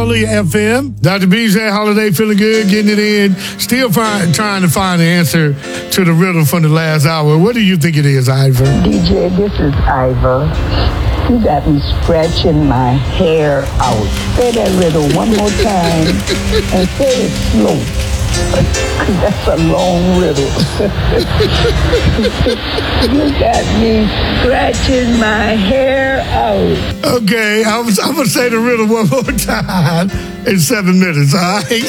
Hallelujah FM. Dr. BJ Holiday feeling good, getting it in. Still trying to find the answer to the riddle from the last hour. What do you think it is, Ivor? DJ, this is Ivor. You got me scratching my hair out. Say that riddle one more time and say it slow. That's a long riddle. You got me scratching my hair out. Okay, I'm going to say the riddle one more time in 7 minutes, all right?